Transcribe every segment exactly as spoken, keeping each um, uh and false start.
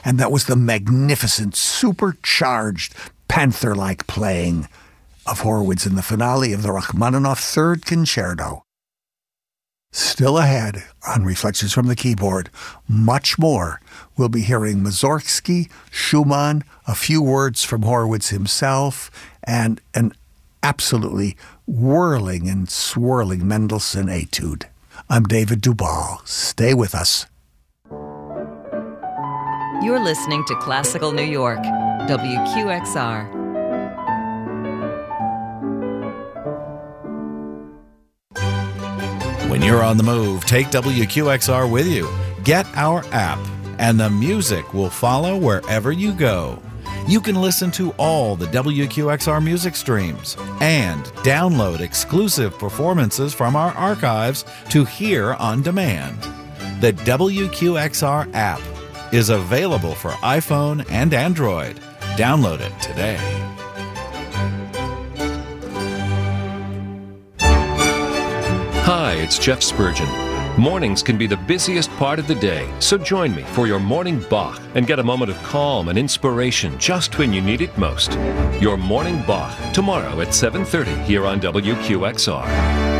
And that was the magnificent, supercharged, panther-like playing of Horowitz in the finale of the Rachmaninoff Third Concerto. Still ahead on Reflections from the Keyboard, much more. We'll be hearing Mussorgsky, Schumann, a few words from Horowitz himself, and an absolutely whirling and swirling Mendelssohn etude. I'm David Duvall. Stay with us. You're listening to Classical New York, W Q X R. When you're on the move, take W Q X R with you. Get our app, and the music will follow wherever you go. You can listen to all the W Q X R music streams and download exclusive performances from our archives to hear on demand. The W Q X R app is available for iPhone and Android. Download it today. Hi, it's Jeff Spurgeon. Mornings can be the busiest part of the day, so join me for your morning Bach and get a moment of calm and inspiration just when you need it most. Your morning Bach, tomorrow at seven thirty here on W Q X R.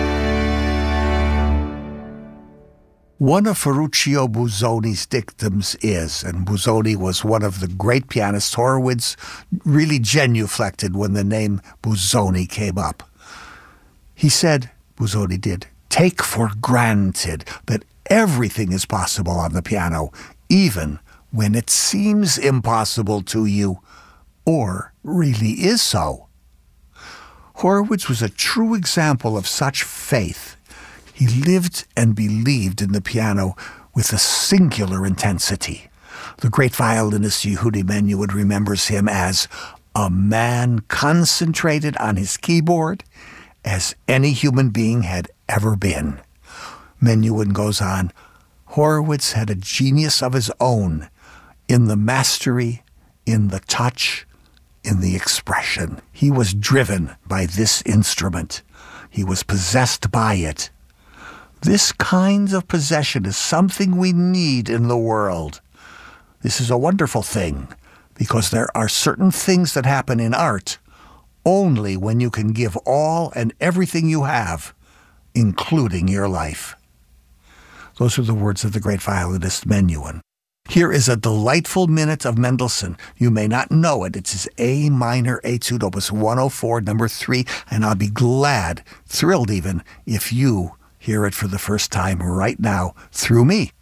One of Ferruccio Busoni's dictums is, and Busoni was one of the great pianists, Horowitz really genuflected when the name Busoni came up. He said, Busoni did, take for granted that everything is possible on the piano, even when it seems impossible to you, or really is so. Horowitz was a true example of such faith. He lived and believed in the piano with a singular intensity. The great violinist Yehudi Menuhin remembers him as a man concentrated on his keyboard as any human being had ever been. Menuhin goes on, Horowitz had a genius of his own in the mastery, in the touch, in the expression. He was driven by this instrument. He was possessed by it. This kind of possession is something we need in the world. This is a wonderful thing, because there are certain things that happen in art only when you can give all and everything you have, including your life. Those are the words of the great violinist Menuhin. Here is a delightful minute of Mendelssohn. You may not know it. It's his A minor etude, opus one oh four, number three, and I'll be glad, thrilled even, if you hear it for the first time right now through me.